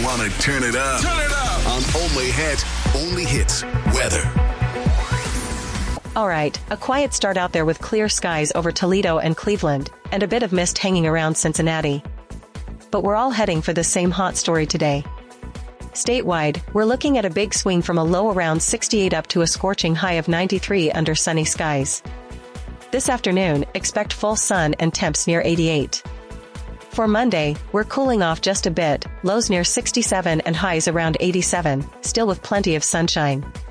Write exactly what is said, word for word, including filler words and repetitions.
on and turn it up. Turn it up on Only Hit, Only Hits Weather. All right, a quiet start out there with clear skies over Toledo and Cleveland, and a bit of mist hanging around Cincinnati. But we're all heading for the same hot story today. Statewide, we're looking at a big swing from a low around sixty-eight up to a scorching high of ninety-three under sunny skies. This afternoon, expect full sun and temps near eighty-eight. For Monday, we're cooling off just a bit, lows near sixty-seven and highs around eighty-seven, still with plenty of sunshine.